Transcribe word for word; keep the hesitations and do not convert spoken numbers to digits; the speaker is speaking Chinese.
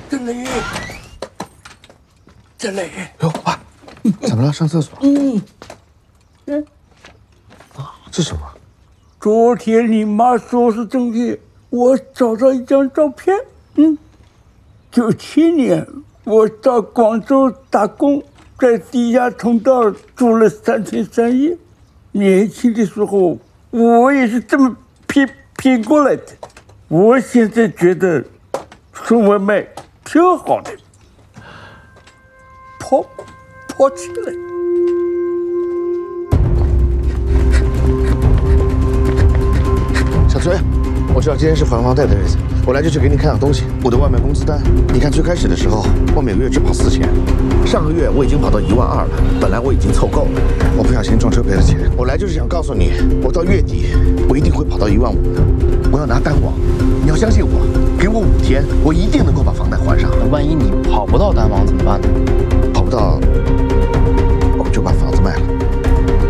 这雷，这雷。 哟，爸，怎么了？上厕所？ 嗯，嗯， 啊，这什么？ 昨天你妈说是正确，我找到一张照片。嗯，九七年我到广州打工，在地下通道住了三天三夜。年轻的时候，我也是这么拼拼过来的。我现在觉得送外卖挺好的，跑跑起来。 小崔，我知道今天是还房贷的日子，我来这就给你看样东西。我的外卖工资单，你看最开始的时候，我每个月只跑四千，上个月我已经跑到一万二了。本来我已经凑够了，我不小心撞车赔了钱。我来就是想告诉你，我到月底我一定会跑到一万五的。我要拿单王，你要相信我，给我五天，我一定能够把房贷还上。 那万一你跑不到单王怎么办呢？ 跑不到，